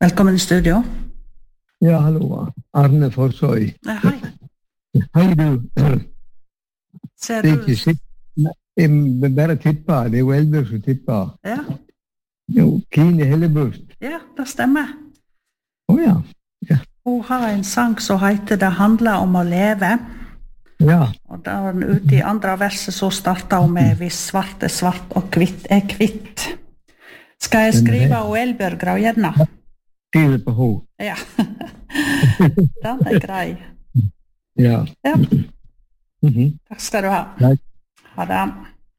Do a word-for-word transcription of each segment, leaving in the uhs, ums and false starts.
Velkommen i studio. Ja, hallo. Arne Forsøy. Ja, hei. Hei, du. Ser Det er du? ikke sikkert. Jeg vil bare tippe. Det er jo Eldbjørg som tipper. Ja, Jo, Kine Hellebust. ja, det stemmer. Å ja. Hun har en sang som heter Det handler om å leve. Ja. Og da var den ute i andre verset, så startet hun med Hvis svart er svart og kvitt er kvitt. Skal jeg skrive og Elbjørg Graujevna? Skriver på ho. Ja. Den er grei. Ja. Ja, Mhm. takk skal du ha. Takk. Ha det.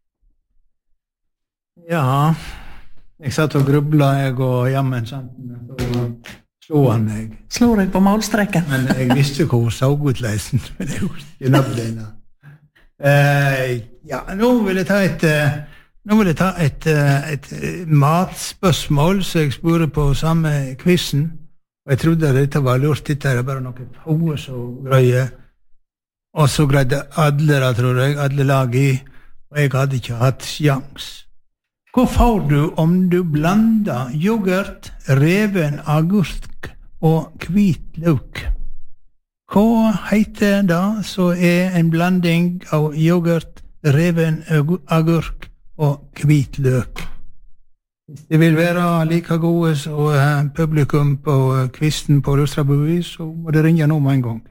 Ja, jeg satt og grubla, jeg og jammen, sant, så slo han meg. Slår jeg på målstreken? Men jeg visste hvor hun så ut leisen, men jeg husker ikke navnet. Eh, ja, nå vil jeg ta et, eh, nå vil jeg ta et, eh, et eh, matspørsmål, så jeg spurte på samme quizen, og jeg trodde at dette var lurt, dette er bare noe hovedet så grøye, og så greide alle, da, tror jeg, alle lag i, og jeg hadde ikke hatt sjans. Hva får du om du blander yoghurt, reven agurk og hvit løk? Hva heter det så er en blanding av yoghurt, reven agurk og hvit løk? Hvis det vil være like gode som publikum på kvisten på Rustrabuvis, så må det ringe nå med en gang.